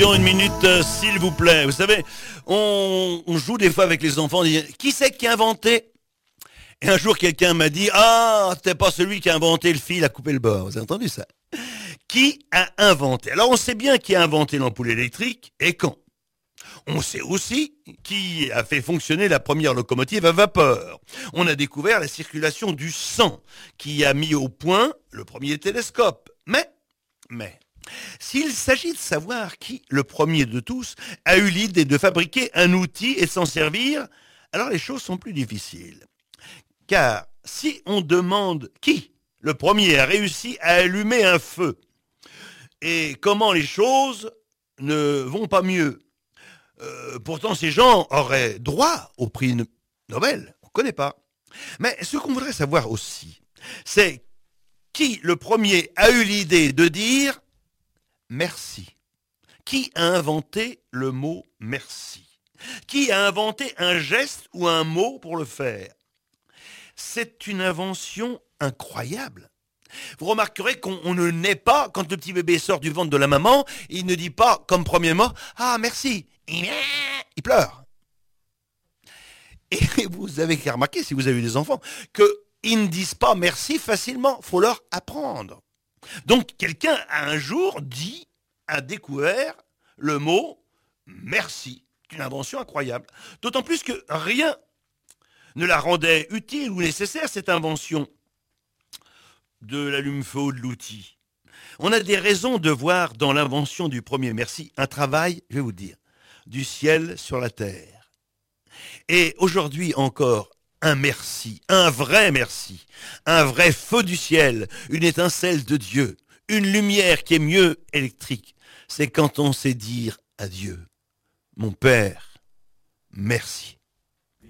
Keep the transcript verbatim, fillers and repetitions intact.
Une minute, euh, s'il vous plaît. Vous savez, on, on joue des fois avec les enfants. On dit, qui c'est qui a inventé? Et un jour, quelqu'un m'a dit, ah, t'es pas celui qui a inventé le fil à couper le bord. Vous avez entendu ça? Qui a inventé? Alors, on sait bien qui a inventé l'ampoule électrique et quand. On sait aussi qui a fait fonctionner la première locomotive à vapeur. On a découvert la circulation du sang, qui a mis au point le premier télescope. Mais, mais, s'il s'agit de savoir qui, le premier de tous, a eu l'idée de fabriquer un outil et de s'en servir, alors les choses sont plus difficiles. Car si on demande qui, le premier, a réussi à allumer un feu, et comment les choses ne vont pas mieux, euh, pourtant ces gens auraient droit au prix Nobel, on ne connaît pas. Mais ce qu'on voudrait savoir aussi, c'est qui, le premier, a eu l'idée de dire merci. Qui a inventé le mot merci? Qui a inventé un geste ou un mot pour le faire? C'est une invention incroyable. Vous remarquerez qu'on on ne naît pas, quand le petit bébé sort du ventre de la maman, il ne dit pas comme premier mot « Ah, merci !» Il pleure. Et vous avez remarqué, si vous avez eu des enfants, qu'ils ne disent pas merci facilement, il faut leur apprendre. Donc quelqu'un a un jour dit, a découvert le mot merci. C'est une invention incroyable. D'autant plus que rien ne la rendait utile ou nécessaire, cette invention de l'allume-feu ou de l'outil. On a des raisons de voir dans l'invention du premier merci un travail, je vais vous dire, du ciel sur la terre. Et aujourd'hui encore, un merci, un vrai merci, un vrai feu du ciel, une étincelle de Dieu, une lumière qui est mieux électrique. C'est quand on sait dire à Dieu, mon Père, merci.